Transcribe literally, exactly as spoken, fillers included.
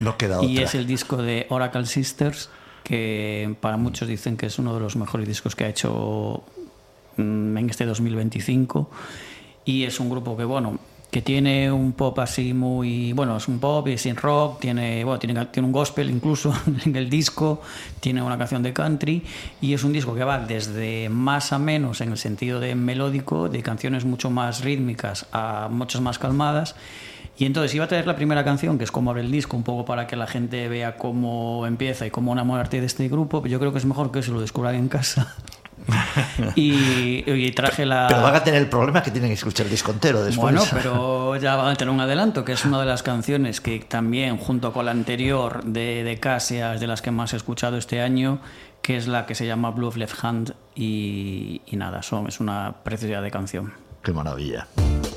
No queda y otra. es el disco de Oracle Sisters, que para muchos dicen que es uno de los mejores discos que ha hecho en este dos mil veinticinco, y es un grupo que, bueno, que tiene un pop así muy, bueno, es un pop y sin rock, tiene, bueno, tiene, tiene un gospel incluso en el disco, tiene una canción de country, y es un disco que va desde más a menos en el sentido de melódico, de canciones mucho más rítmicas a muchas más calmadas. Y entonces iba a traer la primera canción, que es como abre el disco, un poco para que la gente vea cómo empieza y cómo enamorarte de este grupo, pero yo creo que es mejor que se lo descubran en casa. y, y traje la... Pero van a tener el problema que tienen que escuchar el disco entero después. Bueno, pero ya van a tener un adelanto, que es una de las canciones que también, junto con la anterior de, de Casia, es de las que más he escuchado este año, que es la que se llama Blue of Left Hand, y, y nada, son, es una preciosidad de canción. Qué maravilla.